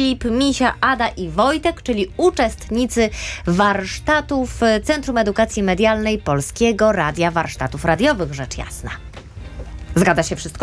Filip, Misia, Ada i Wojtek, czyli uczestnicy warsztatów Centrum Edukacji Medialnej Polskiego Radia, warsztatów radiowych, rzecz jasna. Zgadza się wszystko?